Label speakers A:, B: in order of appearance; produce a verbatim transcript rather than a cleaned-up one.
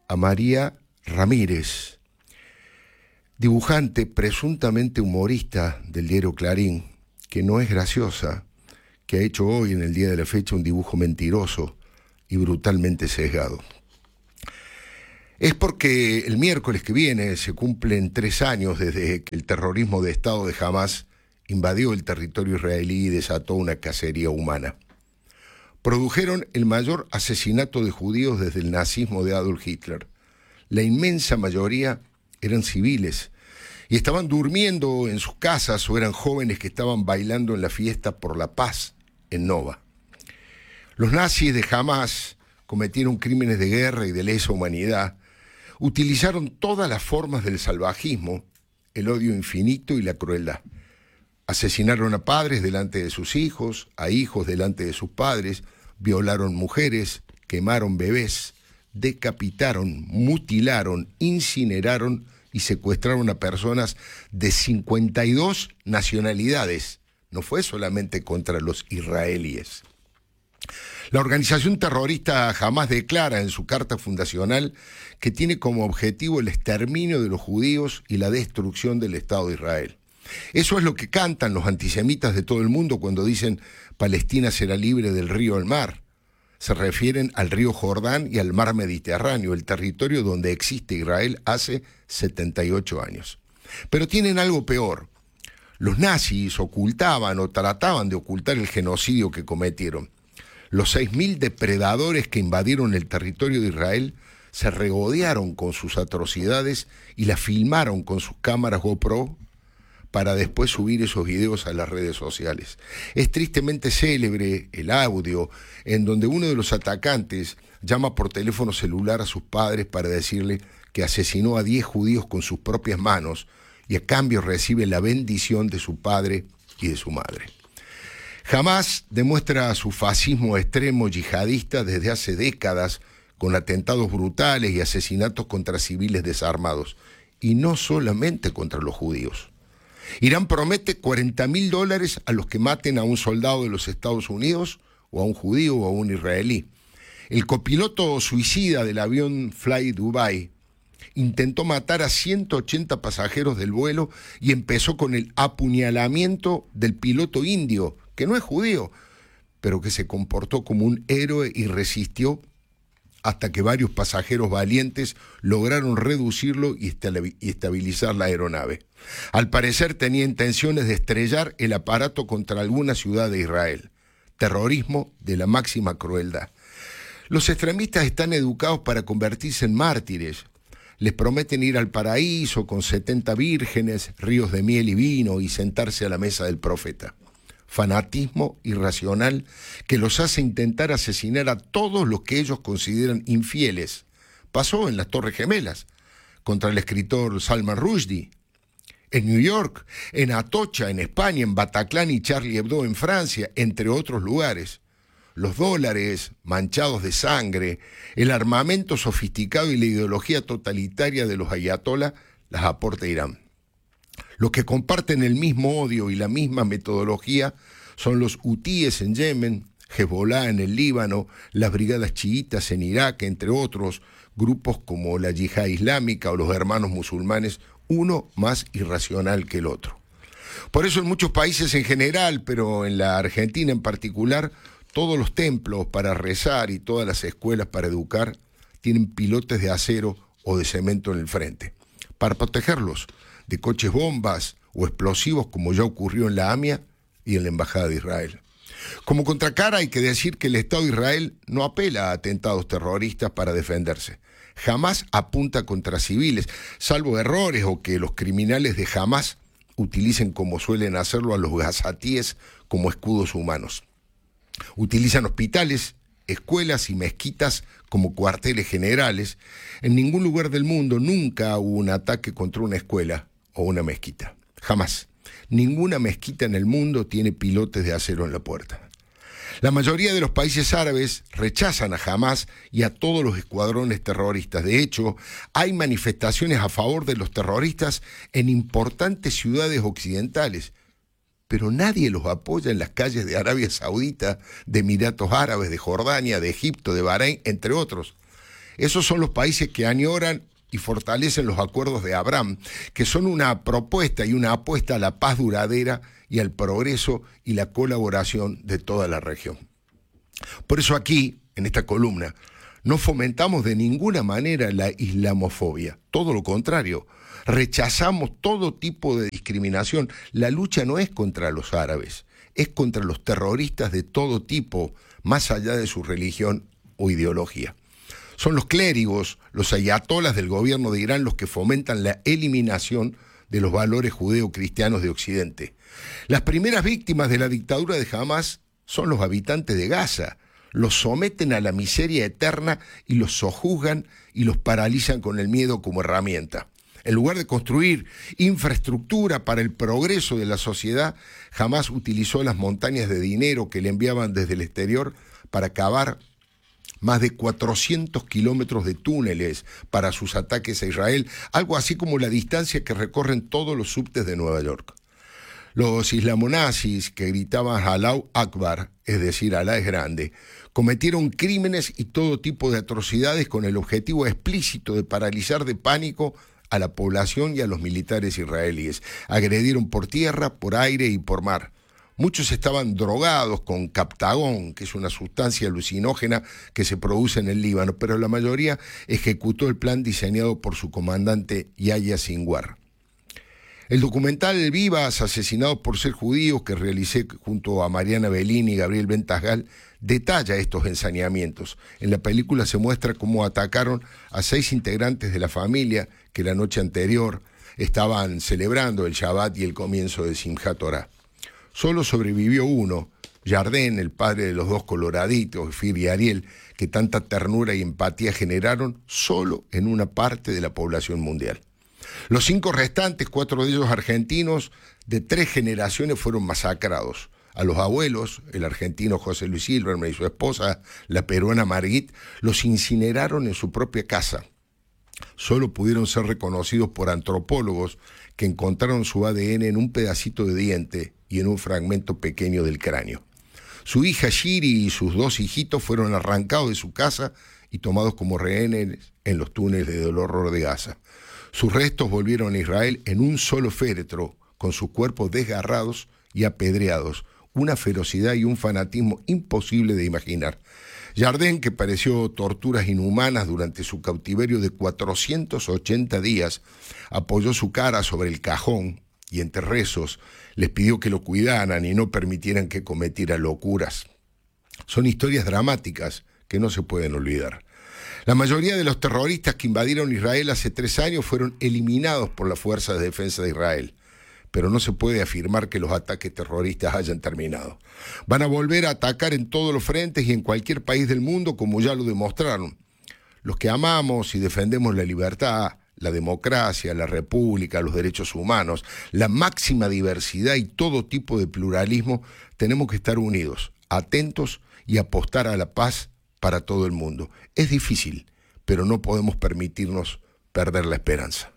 A: a María Ramírez, dibujante presuntamente humorista del diario Clarín, que no es graciosa, que ha hecho hoy en el día de la fecha un dibujo mentiroso y brutalmente sesgado. Es porque el miércoles que viene se cumplen tres años desde que el terrorismo de Estado de Hamás invadió el territorio israelí y desató una cacería humana. Produjeron el mayor asesinato de judíos desde el nazismo de Adolf Hitler. La inmensa mayoría eran civiles y estaban durmiendo en sus casas o eran jóvenes que estaban bailando en la fiesta por la paz en Nova. Los nazis de Hamás cometieron crímenes de guerra y de lesa humanidad, utilizaron todas las formas del salvajismo, el odio infinito y la crueldad. Asesinaron a padres delante de sus hijos, a hijos delante de sus padres, violaron mujeres, quemaron bebés, decapitaron, mutilaron, incineraron y secuestraron a personas de cincuenta y dos nacionalidades. No fue solamente contra los israelíes. La organización terrorista Hamás declara en su carta fundacional que tiene como objetivo el exterminio de los judíos y la destrucción del Estado de Israel. Eso es lo que cantan los antisemitas de todo el mundo cuando dicen Palestina será libre del río al mar. Se refieren al río Jordán y al mar Mediterráneo, el territorio donde existe Israel hace setenta y ocho años. Pero tienen algo peor. Los nazis ocultaban o trataban de ocultar el genocidio que cometieron. Los seis mil depredadores que invadieron el territorio de Israel se regodearon con sus atrocidades y las filmaron con sus cámaras GoPro para después subir esos videos a las redes sociales. Es tristemente célebre el audio en donde uno de los atacantes llama por teléfono celular a sus padres para decirle que asesinó a diez judíos con sus propias manos y a cambio recibe la bendición de su padre y de su madre. Hamás demuestra su fascismo extremo yihadista desde hace décadas con atentados brutales y asesinatos contra civiles desarmados, y no solamente contra los judíos. Irán promete cuarenta mil dólares a los que maten a un soldado de los Estados Unidos, o a un judío o a un israelí. El copiloto suicida del avión Fly Dubai intentó matar a ciento ochenta pasajeros del vuelo y empezó con el apuñalamiento del piloto indio, que no es judío, pero que se comportó como un héroe y resistió hasta que varios pasajeros valientes lograron reducirlo y estabilizar la aeronave. Al parecer tenía intenciones de estrellar el aparato contra alguna ciudad de Israel. Terrorismo de la máxima crueldad. Los extremistas están educados para convertirse en mártires. Les prometen ir al paraíso con setenta vírgenes, ríos de miel y vino y sentarse a la mesa del profeta. Fanatismo irracional que los hace intentar asesinar a todos los que ellos consideran infieles. Pasó en las Torres Gemelas, contra el escritor Salman Rushdie, en New York, en Atocha, en España, en Bataclan y Charlie Hebdo en Francia, entre otros lugares. Los dólares manchados de sangre, el armamento sofisticado y la ideología totalitaria de los ayatolá las aporta Irán. Los que comparten el mismo odio y la misma metodología son los hutíes en Yemen, Hezbollah en el Líbano, las brigadas chiitas en Irak, entre otros, grupos como la Yihad Islámica o los hermanos musulmanes, uno más irracional que el otro. Por eso en muchos países en general, pero en la Argentina en particular, todos los templos para rezar y todas las escuelas para educar tienen pilotes de acero o de cemento en el frente, para protegerlos de coches bombas o explosivos como ya ocurrió en la AMIA y en la Embajada de Israel. Como contracara hay que decir que el Estado de Israel no apela a atentados terroristas para defenderse. Jamás apunta contra civiles, salvo errores o que los criminales de Hamás utilicen como suelen hacerlo a los gazatíes como escudos humanos. Utilizan hospitales, escuelas y mezquitas como cuarteles generales. En ningún lugar del mundo nunca hubo un ataque contra una escuela o una mezquita. Jamás. Ninguna mezquita en el mundo tiene pilotes de acero en la puerta. La mayoría de los países árabes rechazan a Hamás y a todos los escuadrones terroristas. De hecho, hay manifestaciones a favor de los terroristas en importantes ciudades occidentales, pero nadie los apoya en las calles de Arabia Saudita, de Emiratos Árabes, de Jordania, de Egipto, de Bahrein, entre otros. Esos son los países que añoran y fortalecen los acuerdos de Abraham, que son una propuesta y una apuesta a la paz duradera y al progreso y la colaboración de toda la región. Por eso aquí, en esta columna, no fomentamos de ninguna manera la islamofobia, todo lo contrario, rechazamos todo tipo de discriminación. La lucha no es contra los árabes, es contra los terroristas de todo tipo, más allá de su religión o ideología. Son los clérigos, los ayatolas del gobierno de Irán los que fomentan la eliminación de los valores judeo-cristianos de Occidente. Las primeras víctimas de la dictadura de Hamás son los habitantes de Gaza. Los someten a la miseria eterna y los sojuzgan y los paralizan con el miedo como herramienta. En lugar de construir infraestructura para el progreso de la sociedad, Hamás utilizó las montañas de dinero que le enviaban desde el exterior para cavar más de cuatrocientos kilómetros de túneles para sus ataques a Israel, algo así como la distancia que recorren todos los subtes de Nueva York. Los islamonazis que gritaban Allahu Akbar, es decir, Alá es grande, cometieron crímenes y todo tipo de atrocidades con el objetivo explícito de paralizar de pánico a la población y a los militares israelíes. Agredieron por tierra, por aire y por mar. Muchos estaban drogados con captagón, que es una sustancia alucinógena que se produce en el Líbano, pero la mayoría ejecutó el plan diseñado por su comandante Yahya Sinwar. El documental Vivas, asesinados por ser judíos, que realicé junto a Mariana Bellini y Gabriel Ventasgal, detalla estos ensañamientos. En la película se muestra cómo atacaron a seis integrantes de la familia que la noche anterior estaban celebrando el Shabbat y el comienzo de Simchat Torah. Solo sobrevivió uno, Jardén, el padre de los dos coloraditos, Fir y Ariel, que tanta ternura y empatía generaron solo en una parte de la población mundial. Los cinco restantes, cuatro de ellos argentinos, de tres generaciones fueron masacrados. A los abuelos, el argentino José Luis Silverman y su esposa, la peruana Margit, los incineraron en su propia casa. Solo pudieron ser reconocidos por antropólogos que encontraron su A D N en un pedacito de diente y en un fragmento pequeño del cráneo. Su hija Shiri y sus dos hijitos fueron arrancados de su casa y tomados como rehenes en los túneles del horror de Gaza. Sus restos volvieron a Israel en un solo féretro, con sus cuerpos desgarrados y apedreados, una ferocidad y un fanatismo imposible de imaginar. Jardén, que padeció torturas inhumanas durante su cautiverio de cuatrocientos ochenta días, apoyó su cara sobre el cajón y entre rezos les pidió que lo cuidaran y no permitieran que cometiera locuras. Son historias dramáticas que no se pueden olvidar. La mayoría de los terroristas que invadieron Israel hace tres años fueron eliminados por las fuerzas de defensa de Israel, pero no se puede afirmar que los ataques terroristas hayan terminado. Van a volver a atacar en todos los frentes y en cualquier país del mundo, como ya lo demostraron. Los que amamos y defendemos la libertad, la democracia, la república, los derechos humanos, la máxima diversidad y todo tipo de pluralismo, tenemos que estar unidos, atentos y apostar a la paz para todo el mundo. Es difícil, pero no podemos permitirnos perder la esperanza.